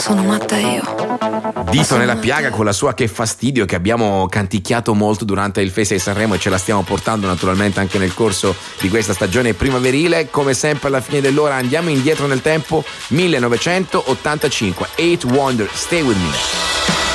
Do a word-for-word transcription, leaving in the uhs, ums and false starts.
sono matta io. Dito nella piaga con la sua Che fastidio, che abbiamo canticchiato molto durante il Festival di Sanremo e ce la stiamo portando naturalmente anche nel corso di questa stagione primaverile. Come sempre alla fine dell'ora andiamo indietro nel tempo, millenovecentottantacinque, Eight Wonder, Stay With Me.